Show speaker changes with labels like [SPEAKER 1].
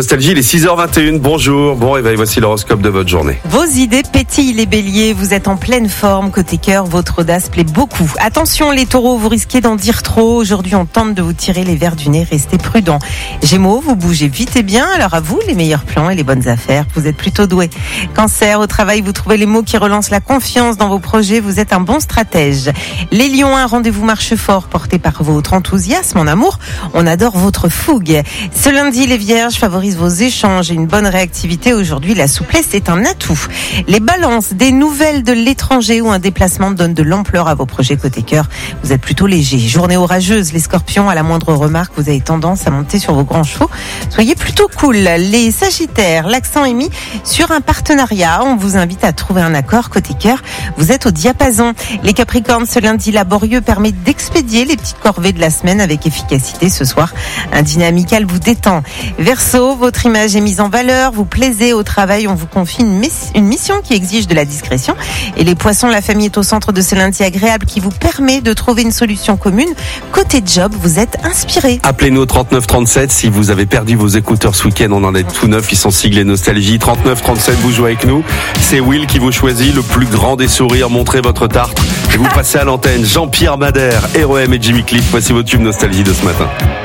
[SPEAKER 1] Nostalgie, il est 6h21, bonjour, bon réveil, voici l'horoscope de votre journée.
[SPEAKER 2] Vos idées pétillent les béliers, vous êtes en pleine forme, côté cœur, votre audace plaît beaucoup. Attention les taureaux, vous risquez d'en dire trop, aujourd'hui on tente de vous tirer les vers du nez, restez prudents. Gémeaux, vous bougez vite et bien, alors à vous les meilleurs plans et les bonnes affaires, vous êtes plutôt doués. Cancer, au travail vous trouvez les mots qui relancent la confiance dans vos projets, vous êtes un bon stratège. Les lions, un rendez-vous marche fort, porté par votre enthousiasme en amour, on adore votre fougue. Ce lundi, les vierges favorisent vos échanges et une bonne réactivité. Aujourd'hui, la souplesse est un atout. Les balances, des nouvelles de l'étranger ou un déplacement donnent de l'ampleur à vos projets côté cœur. Vous êtes plutôt léger. Journée orageuse, les scorpions, à la moindre remarque, vous avez tendance à monter sur vos grands chevaux. Soyez plutôt cool. Les sagittaires, l'accent est mis sur un partenariat. On vous invite à trouver un accord côté cœur. Vous êtes au diapason. Les capricornes, ce lundi laborieux permet d'expédier les petites corvées de la semaine avec efficacité. Ce soir, un dîner amical vous détend. Verseau, votre image est mise en valeur, vous plaisez au travail, on vous confie une mission qui exige de la discrétion. Et les poissons, la famille est au centre de ce lundi agréable qui vous permet de trouver une solution commune. Côté job, vous êtes inspiré.
[SPEAKER 1] Appelez-nous au 3937 si vous avez perdu vos écouteurs ce week-end, on en a tout neuf, ils sont siglés Nostalgie. 3937, vous jouez avec nous. C'est Will qui vous choisit, le plus grand des sourires, montrez votre tarte. Et vous passez à l'antenne. Jean-Pierre Madère, REM et Jimmy Cliff, voici vos tubes Nostalgie de ce matin.